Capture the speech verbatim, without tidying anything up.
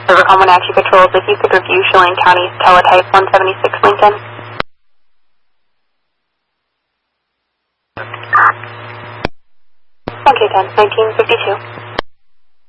Overcom Wenatchee Patrols, if you could review Chelan County's teletype one seventy-six Lincoln. one K ten, nineteen fifty-two.